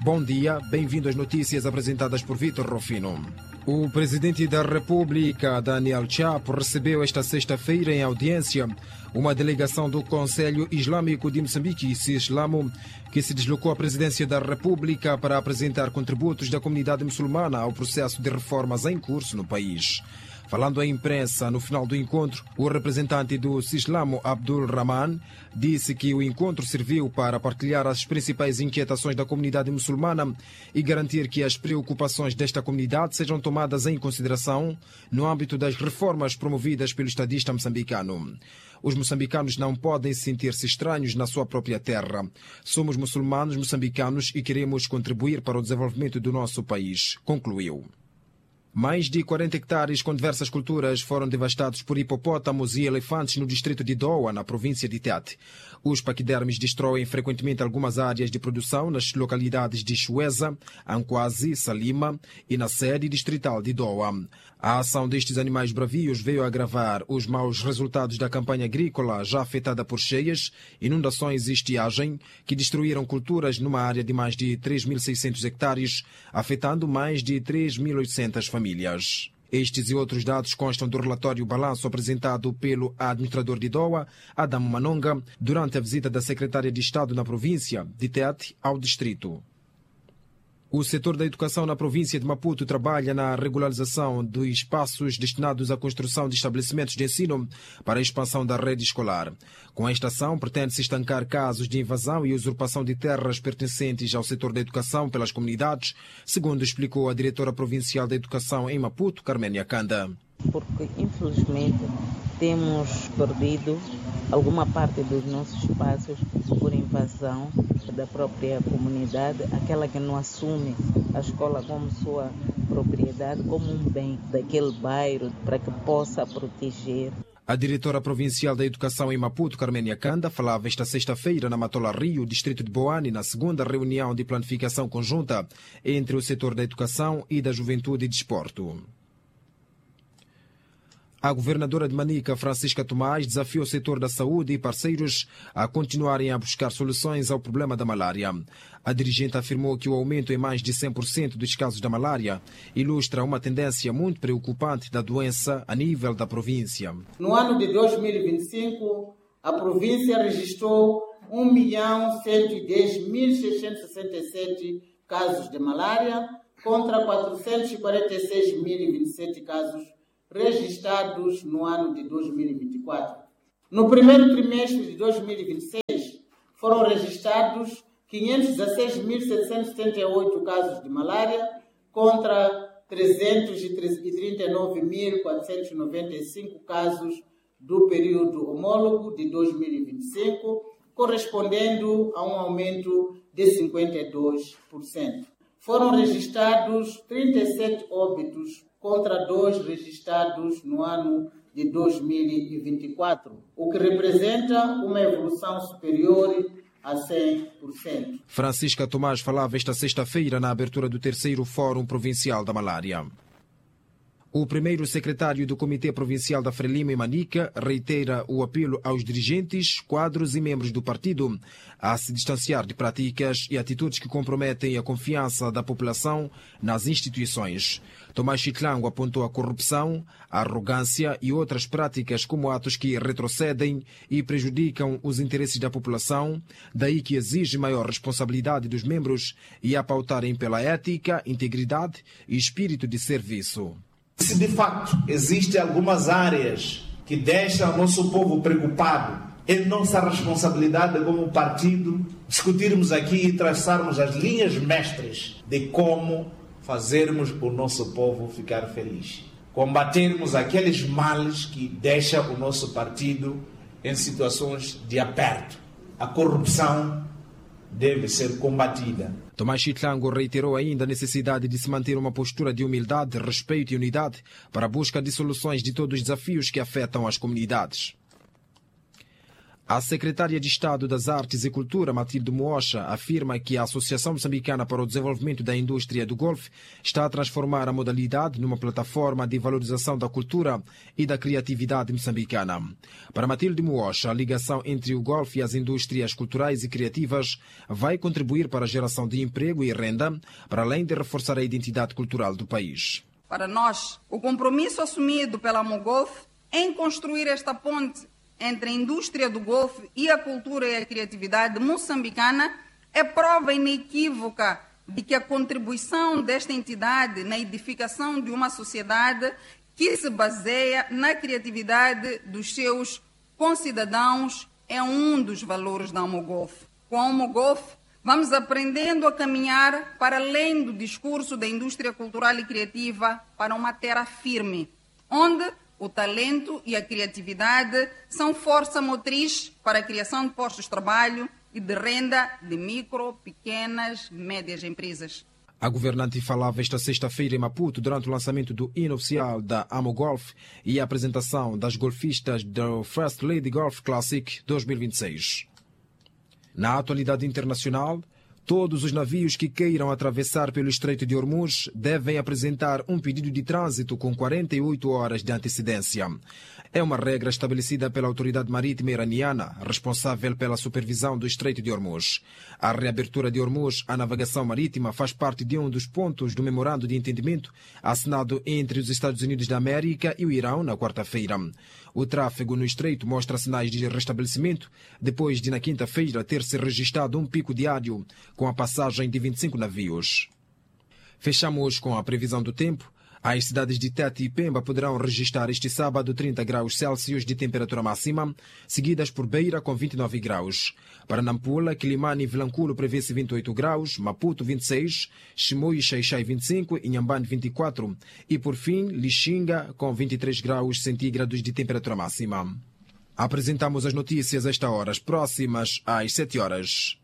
Bom dia, bem-vindo às notícias apresentadas por Vitor Rufino. O presidente da República, Daniel Chapo, recebeu esta sexta-feira em audiência uma delegação do Conselho Islâmico de Moçambique, CISLAMO, que se deslocou à presidência da República para apresentar contributos da comunidade muçulmana ao processo de reformas em curso no país. Falando à imprensa no final do encontro, o representante do CISLAMO, Abdul Rahman, disse que o encontro serviu para partilhar as principais inquietações da comunidade muçulmana e garantir que as preocupações desta comunidade sejam tomadas em consideração no âmbito das reformas promovidas pelo estadista moçambicano. Os moçambicanos não podem sentir-se estranhos na sua própria terra. Somos muçulmanos moçambicanos e queremos contribuir para o desenvolvimento do nosso país, concluiu. Mais de 40 hectares com diversas culturas foram devastados por hipopótamos e elefantes no distrito de Doa, na província de Tete. Os paquidermes destroem frequentemente algumas áreas de produção nas localidades de Chueza, Anquazi, Salima e na sede distrital de Doa. A ação destes animais bravios veio agravar os maus resultados da campanha agrícola já afetada por cheias, inundações e estiagem, que destruíram culturas numa área de mais de 3.600 hectares, afetando mais de 3.800 famílias. Estes e outros dados constam do relatório balanço apresentado pelo administrador de Doa, Adamo Manonga, durante a visita da secretária de Estado na província de Tete ao distrito. O setor da educação na província de Maputo trabalha na regularização dos espaços destinados à construção de estabelecimentos de ensino para a expansão da rede escolar. Com esta ação, pretende-se estancar casos de invasão e usurpação de terras pertencentes ao setor da educação pelas comunidades, segundo explicou a diretora provincial da educação em Maputo, Carménia Kanda. Porque, infelizmente, temos perdido alguma parte dos nossos espaços por invasão da própria comunidade, aquela que não assume a escola como sua propriedade, como um bem daquele bairro, para que possa proteger. A diretora provincial da educação em Maputo, Carménia Kanda, falava esta sexta-feira na Matola Rio, distrito de Boane, na segunda reunião de planificação conjunta entre o setor da educação e da juventude e desporto. A governadora de Manica, Francisca Tomás, desafiou o setor da saúde e parceiros a continuarem a buscar soluções ao problema da malária. A dirigente afirmou que o aumento em mais de 100% dos casos da malária ilustra uma tendência muito preocupante da doença a nível da província. No ano de 2025, a província registrou 1.110.667 casos de malária contra 446.027 casos registrados no ano de 2024. No primeiro trimestre de 2026, foram registrados 516.778 casos de malária contra 339.495 casos do período homólogo de 2025, correspondendo a um aumento de 52%. Foram registrados 37 óbitos contra 2 registrados no ano de 2024, o que representa uma evolução superior a 100%. Francisca Tomás falava esta sexta-feira na abertura do 3º Fórum Provincial da Malária. O primeiro secretário do Comitê Provincial da Frelimo em Manica reitera o apelo aos dirigentes, quadros e membros do partido a se distanciar de práticas e atitudes que comprometem a confiança da população nas instituições. Tomás Chitlango apontou a corrupção, a arrogância e outras práticas como atos que retrocedem e prejudicam os interesses da população, daí que exige maior responsabilidade dos membros e a pautarem pela ética, integridade e espírito de serviço. Se de facto existem algumas áreas que deixam o nosso povo preocupado, é nossa responsabilidade como partido discutirmos aqui e traçarmos as linhas mestras de como fazermos o nosso povo ficar feliz. Combatermos aqueles males que deixam o nosso partido em situações de aperto. A corrupção deve ser combatida. Tomás Chitlango reiterou ainda a necessidade de se manter uma postura de humildade, respeito e unidade para a busca de soluções de todos os desafios que afetam as comunidades. A secretária de Estado das Artes e Cultura, Matilde Moosha, afirma que a Associação Moçambicana para o Desenvolvimento da Indústria do Golfe está a transformar a modalidade numa plataforma de valorização da cultura e da criatividade moçambicana. Para Matilde Moosha, a ligação entre o golfe e as indústrias culturais e criativas vai contribuir para a geração de emprego e renda, para além de reforçar a identidade cultural do país. Para nós, o compromisso assumido pela Amogolf em construir esta ponte entre a indústria do golfe e a cultura e a criatividade moçambicana é prova inequívoca de que a contribuição desta entidade na edificação de uma sociedade que se baseia na criatividade dos seus concidadãos é um dos valores da Amogolf. Com a Amogolf, vamos aprendendo a caminhar para além do discurso da indústria cultural e criativa para uma terra firme, onde o talento e a criatividade são força motriz para a criação de postos de trabalho e de renda de micro, pequenas, médias empresas. A governante falava esta sexta-feira em Maputo durante o lançamento do hino oficial da Amogolf e a apresentação das golfistas do First Lady Golf Classic 2026. Na atualidade internacional, todos os navios que queiram atravessar pelo Estreito de Hormuz devem apresentar um pedido de trânsito com 48 horas de antecedência. É uma regra estabelecida pela autoridade marítima iraniana, responsável pela supervisão do Estreito de Hormuz. A reabertura de Hormuz à navegação marítima faz parte de um dos pontos do memorando de entendimento assinado entre os Estados Unidos da América e o Irão na quarta-feira. O tráfego no Estreito mostra sinais de restabelecimento depois de, na quinta-feira, ter-se registrado um pico diário com a passagem de 25 navios. Fechamos com a previsão do tempo. As cidades de Tete e Pemba poderão registrar este sábado 30 graus Celsius de temperatura máxima, seguidas por Beira com 29 graus. Para Nampula, Quilimane e Vilanculo prevê-se 28 graus, Maputo 26, Chimoio e Xai-Xai 25, Inhambane 24 e, por fim, Lixinga com 23 graus centígrados de temperatura máxima. Apresentamos as notícias a esta hora, próximas às 7 horas.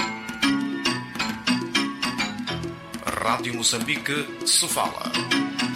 Rádio Moçambique se fala.